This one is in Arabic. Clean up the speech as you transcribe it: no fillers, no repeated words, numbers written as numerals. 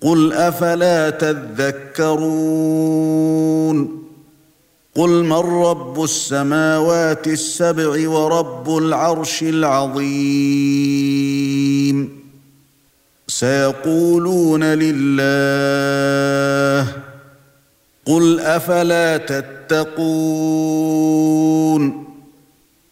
قُلْ أَفَلَا تَذَكَّرُونَ قُلْ مَنْ رَبُّ السَّمَاوَاتِ السَّبْعِ وَرَبُّ الْعَرْشِ الْعَظِيمِ سَيَقُولُونَ لِلَّهِ قُلْ أَفَلَا تَتَّقُونَ